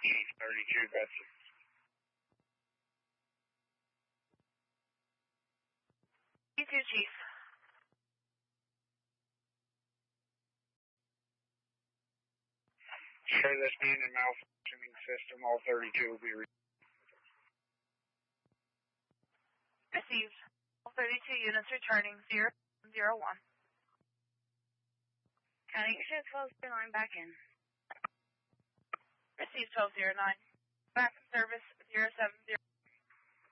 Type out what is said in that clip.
Chief 32 Betsy. You too, Chief. Show this being a malfunctioning system, all 32 will be received. All 32 units returning 001. County, you should 1209 back in. Received 1209. Back in service 070.